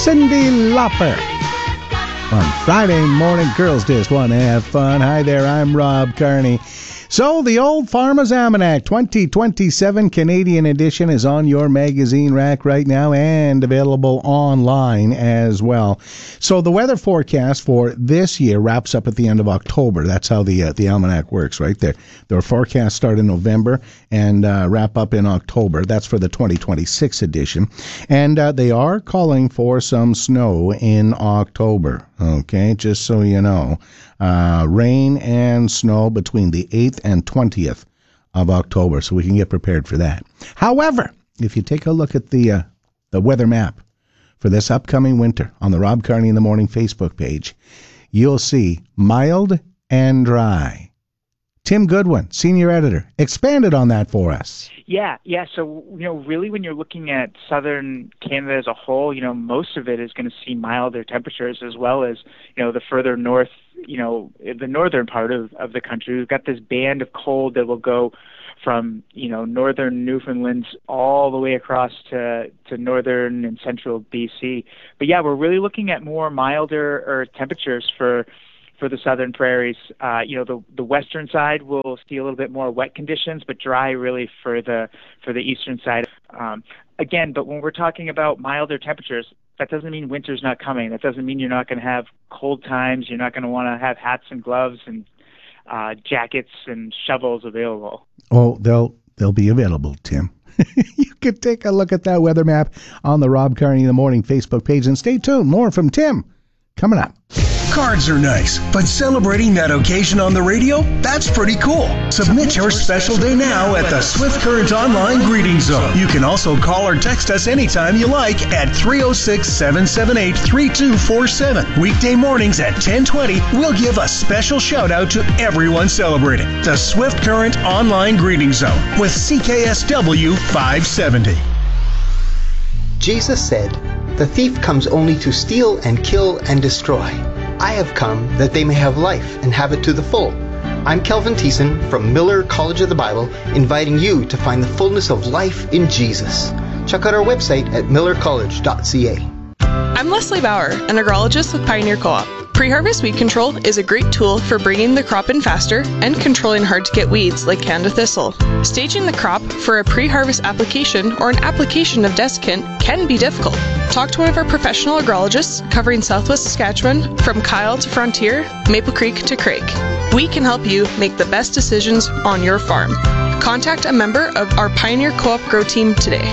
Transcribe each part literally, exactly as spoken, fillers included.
Cyndi Lauper. On Friday morning, girls just want to have fun. Hi there, I'm Rob Carney. So, the Old Farmer's Almanac twenty twenty-seven Canadian edition is on your magazine rack right now and available online as well. So, the weather forecast for this year wraps up at the end of October. That's how the uh, the almanac works, right there. Their forecasts start in November and uh, wrap up in October. That's for the twenty twenty-six edition. And uh, they are calling for some snow in October, okay, just so you know. Uh, rain and snow between the eighth and twentieth of October, so we can get prepared for that. However, if you take a look at the uh, the weather map for this upcoming winter on the Rob Carney in the Morning Facebook page, you'll see mild and dry. Tim Goodwin, senior editor, expanded on that for us. Yeah, yeah. So, you know, really when you're looking at southern Canada as a whole, you know, most of it is going to see milder temperatures, as well as, you know, the further north, you know, the northern part of, of the country. We've got this band of cold that will go from, you know, northern Newfoundland all the way across to, to northern and central B C. But yeah, we're really looking at more milder or temperatures for for the southern prairies. Uh, you know, the the western side will see a little bit more wet conditions, but dry really for the for the eastern side. Um, again, but when we're talking about milder temperatures, that doesn't mean winter's not coming. That doesn't mean you're not going to have cold times. You're not going to want to have hats and gloves and uh, jackets and shovels available. Oh, they'll they'll be available, Tim. You can take a look at that weather map on the Rob Carney in the Morning Facebook page, and stay tuned. More from Tim coming up. Cards are nice, but celebrating that occasion on the radio, that's pretty cool. Submit your special day now at the Swift Current Online Greeting Zone. You can also call or text us anytime you like at three oh six, seven seven eight, three two four seven. Weekday mornings at ten twenty, we'll give a special shout out to everyone celebrating. The Swift Current Online Greeting Zone with C K S W five seventy. Jesus said, "The thief comes only to steal and kill and destroy. I have come that they may have life and have it to the full." I'm Kelvin Thiessen from Miller College of the Bible, inviting you to find the fullness of life in Jesus. Check out our website at miller college dot c a. I'm Leslie Bauer, an agrologist with Pioneer Co-op. Pre-harvest weed control is a great tool for bringing the crop in faster and controlling hard-to-get weeds like Canada thistle. Staging the crop for a pre-harvest application or an application of desiccant can be difficult. Talk to one of our professional agrologists covering Southwest Saskatchewan from Kyle to Frontier, Maple Creek to Craig. We can help you make the best decisions on your farm. Contact a member of our Pioneer Co-op Grow Team today.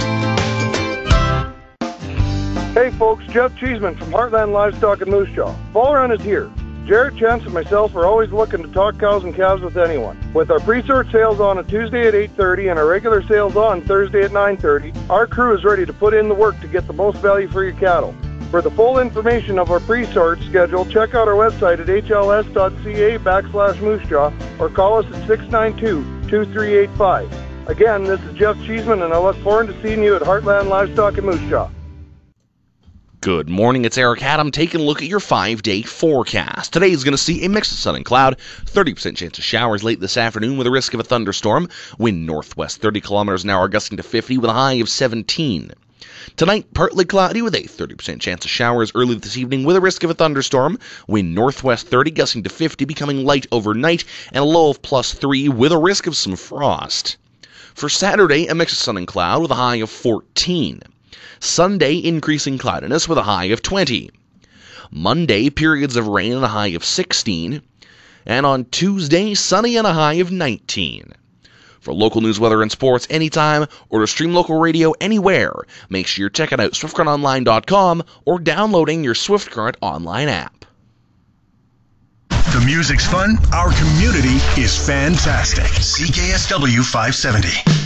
Hey folks, Jeff Cheeseman from Heartland Livestock in Moose Jaw. Fall run is here. Jarrett, Chance, and myself are always looking to talk cows and calves with anyone. With our pre-sort sales on a Tuesday at eight thirty and our regular sales on Thursday at nine thirty, our crew is ready to put in the work to get the most value for your cattle. For the full information of our pre-sort schedule, check out our website at h l s dot c a backslash moose jaw or call us at six nine two, two three eight five. Again, this is Jeff Cheeseman, and I look forward to seeing you at Heartland Livestock in Moose Jaw. Good morning, it's Eric Adam taking a look at your five-day forecast. Today is going to see a mix of sun and cloud, thirty percent chance of showers late this afternoon with a risk of a thunderstorm. Wind northwest thirty kilometers an hour gusting to fifty with a high of seventeen. Tonight, partly cloudy with a thirty percent chance of showers early this evening with a risk of a thunderstorm. Wind northwest thirty gusting to fifty, becoming light overnight, and a low of plus three with a risk of some frost. For Saturday, a mix of sun and cloud with a high of fourteen. Sunday, increasing cloudiness with a high of twenty. Monday, periods of rain and a high of sixteen. And on Tuesday, sunny and a high of nineteen. For local news, weather, and sports anytime, or to stream local radio anywhere, make sure you're checking out swift current online dot com or downloading your Swift Current online app. The music's fun, our community is fantastic. C K S W five seventy.